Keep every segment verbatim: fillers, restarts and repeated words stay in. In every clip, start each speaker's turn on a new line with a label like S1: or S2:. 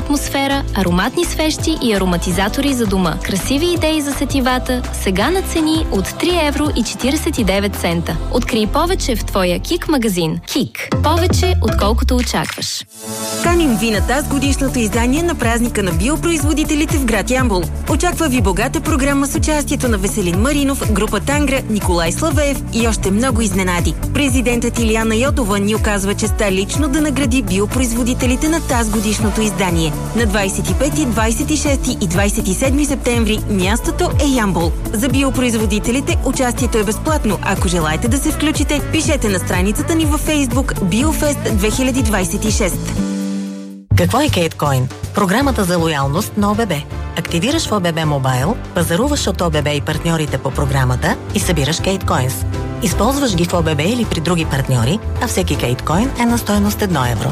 S1: атмосфера, ароматни свещи и ароматизатори за дома. Красиви идеи за сетивата, сега на цени от три евро и четиридесет и девет цента. Открий повече в твоя Кик магазин. Кик. Повече, отколкото очакваш.
S2: Каним ви на тази годишното издание на празника на биопроизводителите в град Ямбол. Очаква ви богата програма с участието на Веселин Маринов, група Тангра, Николай Славеев и още много изненади. Президентът Илияна Йотова ни оказва честа лично да награди биопроизводителите на тази годишното издание. На двадесет и пети, двадесет и шести и двадесет и седми септември мястото е Ямбол. За биопроизводителите участието е безплатно. Ако желаете да се включите, пишете на страницата ни във Facebook BioFest две хиляди двадесет и шеста.
S3: Какво е Кейткоин? Програмата за лоялност на ОББ. Активираш в ОББ Мобайл, пазаруваш от ОББ и партньорите по програмата и събираш Кейткоинс. Използваш ги в ОББ или при други партньори, а всеки Кейткоин е на стойност едно евро.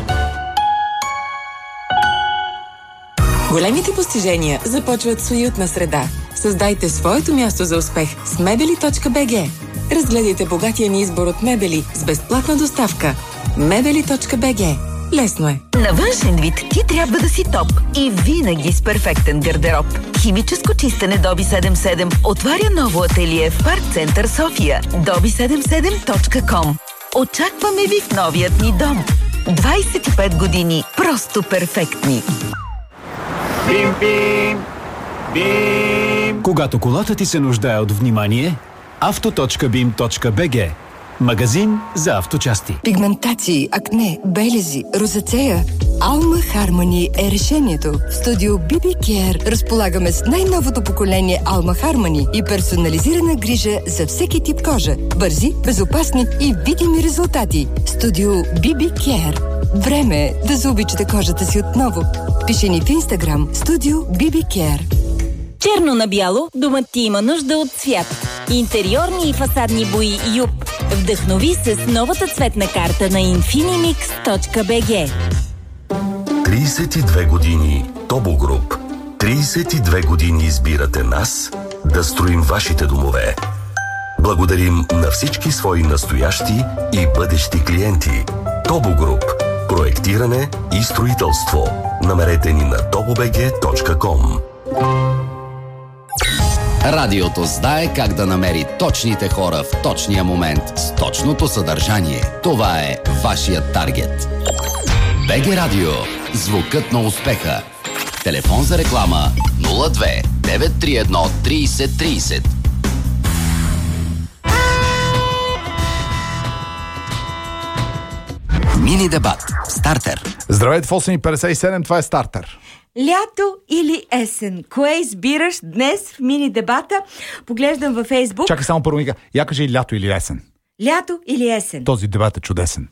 S4: Големите постижения започват с уютна среда. Създайте своето място за успех с мебели точка би джи. Разгледайте богатия ни избор от мебели с безплатна доставка. мебели точка би джи. Лесно е.
S5: На външен вид ти трябва да си топ и винаги с перфектен гардероб. Химическо чистене Доби седемдесет и седем отваря ново ателие в Парк Център София. доби седемдесет и седем точка ком. Очакваме ви в новият ни дом. двадесет и пет години просто перфектни.
S6: Бим, бим, бим. Когато колата ти се нуждае от внимание, авто точка бим точка би джи. Магазин за авточасти.
S7: Пигментации, акне, белези, розацея. Alma Harmony е решението. В студио би би Care разполагаме с най-новото поколение Alma Harmony и персонализирана грижа за всеки тип кожа. Бързи, безопасни и видими резултати. Студио би би Care. Време е да заобичате кожата си отново. Пиши ни в Instagram Студио би би Care.
S8: Черно на бяло, домът ти има нужда от цвят. Интериорни и фасадни бои Юп. Вдъхнови се с новата цветна карта на инфинимикс точка би джи.
S9: тридесет и две години Тобо Груп. тридесет и две години избирате нас да строим вашите домове. Благодарим на всички свои настоящи и бъдещи клиенти. Тобо Груп. Проектиране и строителство. Намерете ни на тобо би джи точка ком.
S10: Радиото знае как да намери точните хора в точния момент с точното съдържание. Това е вашият таргет. БГ Радио. Звукът на успеха. Телефон за реклама нула две девет три едно тридесет тридесет. Мини дебат. Стартер.
S11: Здравейте в осем и петдесет и седем, това е Стартер.
S12: Лято или есен? Кое избираш днес в мини дебата? Поглеждам във Фейсбук.
S11: Чакай само първо мига. Я кажи лято или есен.
S12: Лято или есен?
S11: Този дебат е чудесен.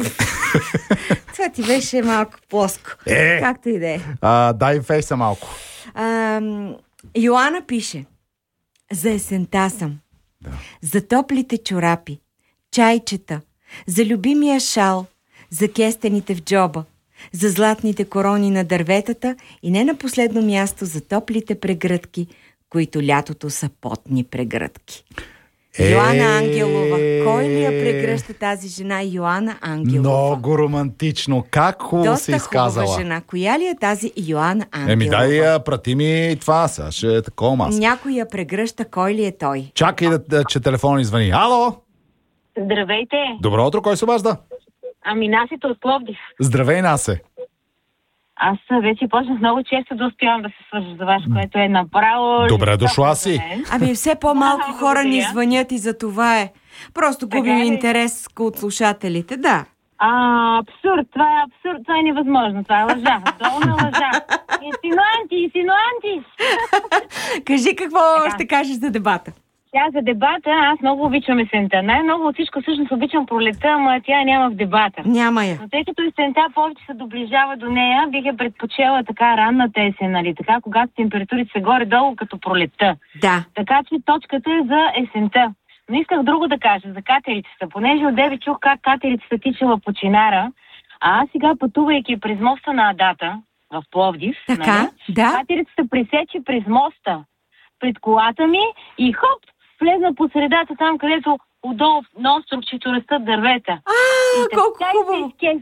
S12: Това ти беше малко плоско.
S11: Е!
S12: Както и да е.
S11: Дай фейса малко.
S12: А, Йоана пише: за есента съм. Да. За топлите чорапи, чайчета, за любимия шал, за кестените в джоба, за златните корони на дърветата и не на последно място за топлите прегръдки, които лятото са потни прегръдки. Е... Йоана Ангелова. Кой ли я прегръща тази жена? Йоана Ангелова.
S11: Много романтично. Как хубаво се изказала.
S12: Доста хубава жена. Коя ли е тази Йоана Ангелова?
S11: Еми дай я, прати ми това. Сега ще е такова маска.
S12: Някой я прегръща. Кой ли е той?
S11: Чакай да, да че телефон извъни. Ало!
S13: Здравейте!
S11: Добро утро, кой се обажда?
S13: Ами Насите от Пловдив.
S11: Здравей, Насе!
S13: Аз вече почнах много често да успявам да се свържа за вас, което е направо...
S11: Добре дошла си!
S12: Ами все по-малко а, хора ни звънят и за това е. Просто губим е интерес от слушателите, да.
S13: А, абсурд, това е абсурд, това е невъзможно, това е лъжа, долна лъжа. Инсинуанти, инсинуанти!
S12: Кажи какво така ще кажеш за дебата.
S13: Тя за дебата, аз много обичам есента. Най-много от всичко всъщност обичам пролета, ама тя няма в дебата.
S12: Няма я.
S13: Но тъй като есента повече се доближава до нея, бих я предпочела така ранната есен, нали? Така, когато температурите са горе-долу като пролета.
S12: Да.
S13: Така че точката е за есента. Но исках друго да кажа, за катерицата. Понеже от Деви чух как катерицата тичала по Чинара, а аз сега пътувайки през моста на Адата, в Пловдив,
S12: така,
S13: нали?
S12: Да.
S13: Катерицата пресече през моста пред колата ми и хоп, влезна по средата там, където отдолу на островчето растат дървета.
S12: А, колко хубаво!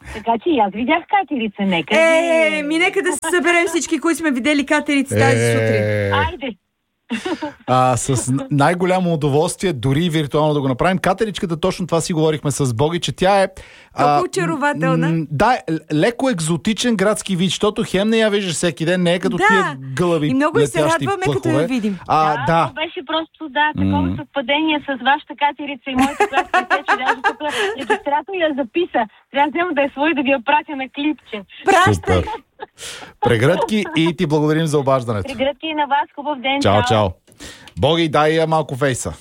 S13: Така че и аз видях катерица, нека.
S12: Е, ми нека да се съберем всички, които сме видели катерица тази сутрин.
S13: Айде.
S11: А, с най-голямо удоволствие, дори виртуално да го направим. Катеричката, точно това си говорихме с Боги, че тя е...
S12: Толкова очарователна.
S11: М- да, леко екзотичен градски вид, защото хем не я виждаш всеки ден, не е като
S12: да.
S11: тия гълъби.
S12: И много се радваме,
S11: плъхове.
S12: като я видим.
S11: А,
S13: да,
S11: да.
S13: беше просто, да, такова mm. съвпадение с вашата катерица и моята, която пресече, даже тук регистратор я записа. Трябва да взема да е свой да ви я пратя на клипче.
S11: Супер. Прегръдки и ти благодарим за обаждането.
S13: Прегръдки и на вас, хубав ден.
S11: Чао, чао. Боги, дай я малко фейса.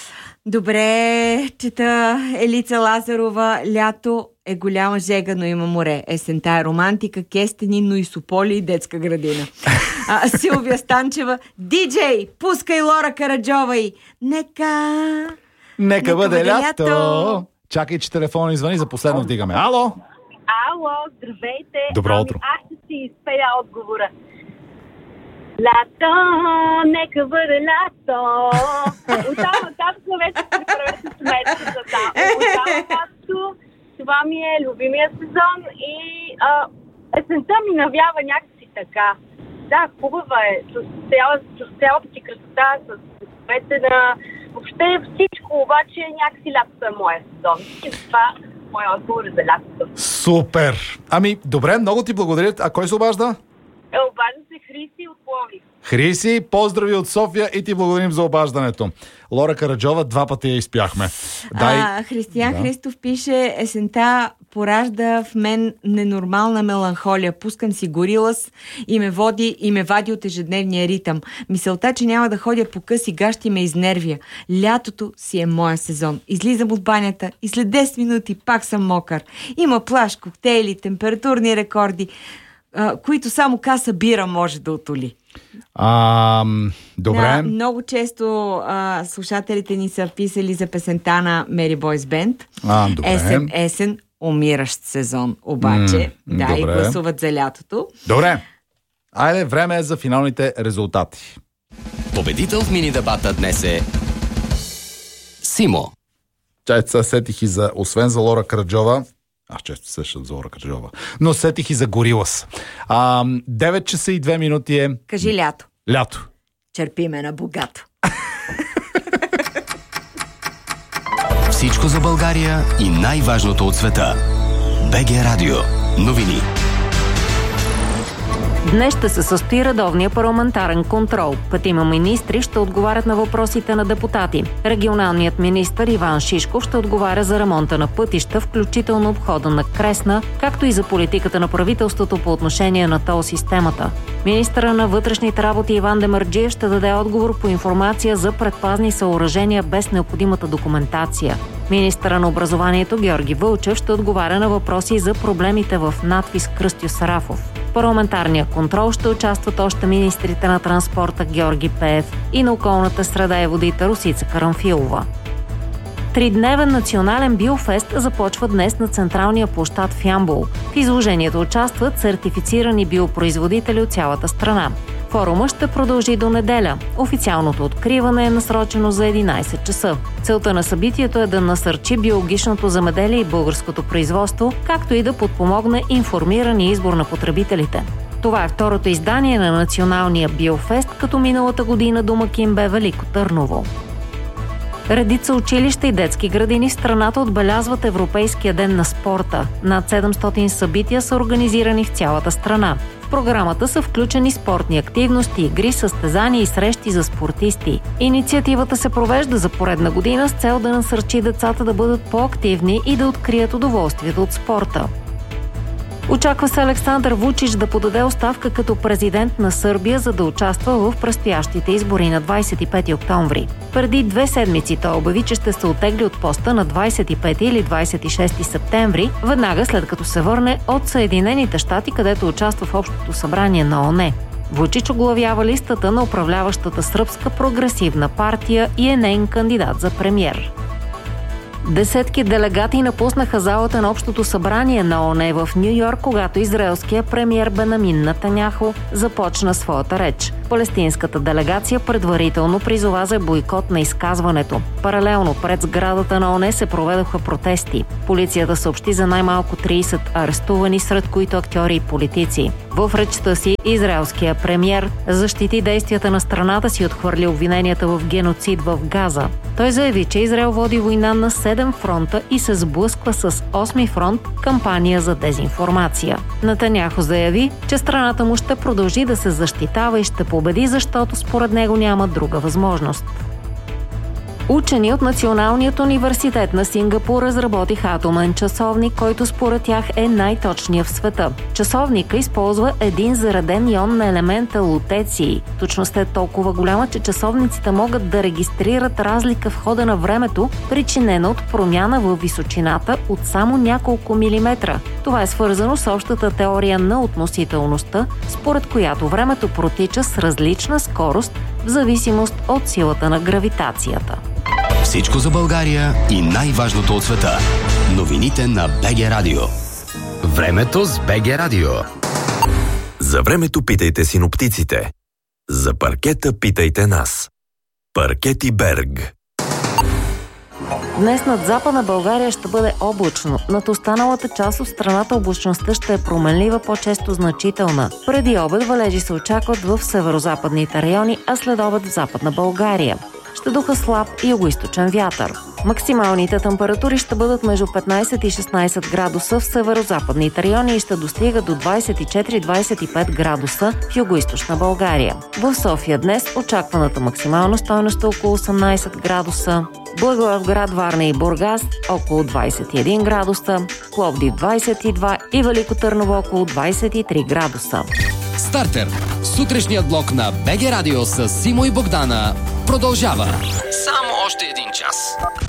S12: Добре, чета Елица Лазарова. Лято е голяма жега, но има море. Есента е романтика, кестени, но и сополи и детска градина. А, Силвия Станчева. Диджей, пускай Лора Караджова и нека...
S11: Нека,
S12: Нека
S11: бъде
S12: бъде
S11: лято.
S12: лято.
S11: Чакай, че телефона извъни, за последно вдигаме. Ало?
S14: Ало, здравейте.
S11: Добро утро.
S14: Ами, аз ще си изпея отговора. Лято, нека бъде лято. Оттам нататък вече се правете сметка за там. Оттам лято, това ми е любимия сезон и а, есента ми навява някакси така. Да, хубава е. С цялата, с цялата ти красота, с цветите на... Въобще всичко, обаче някакси лятото е моя сезон. И това моя отговор е за лятото.
S11: Супер! Ами, добре, много ти благодаря. А кой се обажда?
S14: Е, обажда се Христи от Пловдив.
S11: Хриси, поздрави от София и ти благодарим за обаждането. Лора Караджова, два пъти я изпяхме. Дай...
S12: А, Християн
S11: да.
S12: Христов пише: есента поражда в мен ненормална меланхолия. Пускам си горилас и ме води и ме вади от ежедневния ритъм. Мисълта, че няма да ходя по къси гащи, ме изнервя. Лятото си е моя сезон. Излизам от банята и след десет минути пак съм мокър. Има плаж, коктейли, температурни рекорди, които само каса бира може да отоли.
S11: А, добре.
S12: Да, много често а, слушателите ни са писали за песента на Mary Boy's Band.
S11: А, добре.
S12: Есен, есен, умиращ сезон. Обаче,
S11: М,
S12: да,
S11: добре.
S12: и гласуват за лятото.
S11: Добре. Айде, време е за финалните резултати.
S10: Победител в мини-дебата днес е Симо.
S11: Чай, се сетих и за, освен за Лора Караджова, аз често сещам за Лора Караджова, но сетих и за Горилас. А, девет часа и две минути е...
S12: Кажи лято.
S11: Лято.
S12: Черпиме на богато.
S10: Всичко за България и най-важното от света. БГ Радио. Новини.
S15: Днес ще се състои редовния парламентарен контрол. Петима министри ще отговарят на въпросите на депутати. Регионалният министър Иван Шишков ще отговаря за ремонта на пътища, включително обхода на Кресна, както и за политиката на правителството по отношение на тол системата. Министъра на вътрешните работи Иван Демерджиев ще даде отговор по информация за предпазни съоръжения без необходимата документация. Министъра на образованието Георги Вълчев ще отговаря на въпроси за проблемите в надвис Кръстю Сарафов. В парламентарния контрол ще участват още министрите на транспорта Георги Пеев и на околната среда и водите Росица Карамфилова. Тридневен национален биофест започва днес на централния площад в Ямбол. В изложението участват сертифицирани биопроизводители от цялата страна. Форума ще продължи до неделя. Официалното откриване е насрочено за единайсет часа. Целта на събитието е да насърчи биологичното земеделие и българското производство, както и да подпомогне информирания избор на потребителите. Това е второто издание на националния биофест, като миналата година домакин бе Велико Търново. Редица училища и детски градини в страната отбелязват Европейския ден на спорта. Над седемстотин събития са организирани в цялата страна. В програмата са включени спортни активности, игри, състезания и срещи за спортисти. Инициативата се провежда за поредна година с цел да насърчи децата да бъдат по-активни и да открият удоволствието от спорта. Очаква се Александър Вучич да подаде оставка като президент на Сърбия, за да участва в предстоящите избори на двайсет и пети октомври. Преди две седмици той обяви, че ще се оттегли от поста на двайсет и пети или двайсет и шести септември, веднага след като се върне от Съединените щати, където участва в Общото събрание на ООН. Вучич оглавява листата на управляващата сръбска прогресивна партия и е неин кандидат за премиер. Десетки делегати напуснаха залата на Общото събрание на ООН в Ню Йорк, когато израелският премиер Бенамин Нетаняху започна своята реч. Палестинската делегация предварително призова за бойкот на изказването. Паралелно пред сградата на ООН се проведоха протести. Полицията съобщи за най-малко трийсет арестувани, сред които актьори и политици. В речта си израелския премиер защити действията на страната си, отхвърли обвиненията в геноцид в Газа. Той заяви, че Израел води война на седем фронта и се сблъсква с осми фронт кампания за дезинформация. Нетаняху заяви, че страната му ще продължи да се защитава и ще победи, защото според него няма друга възможност. Учени от Националният университет на Сингапур разработиха атомен часовник, който според тях е най-точният в света. Часовника използва един зареден ион на елемента лутеций. Точността е толкова голяма, че часовниците могат да регистрират разлика в хода на времето, причинена от промяна във височината от само няколко милиметра. Това е свързано с общата теория на относителността, според която времето протича с различна скорост в зависимост от силата на гравитацията.
S10: Всичко за България и най-важното от света. Новините на БГ Радио. Времето с БГ Радио.
S16: За времето питайте синоптиците. За паркета питайте нас. Паркети Берг.
S15: Днес над Западна България ще бъде облачно. Над останалата част от страната облачността ще е променлива, по-често значителна. Преди обед валежи се очакват в северозападните райони, а след обед в Западна България. Ще духа слаб и югоизточен вятър. Максималните температури ще бъдат между петнайсет и шестнайсет градуса в северозападните райони и ще достигат до двайсет и четири до двайсет и пет градуса в югоизточна България. В София днес очакваната максимална стойност е около осемнайсет градуса. Благоевград, Варна и Бургас около двайсет и един градуса, Пловдив двайсет и два и Велико Търново около двайсет и три градуса.
S10: Стартер. Сутрешният блок на БГ Радио с Симо и Богдана продължава. Само още един час.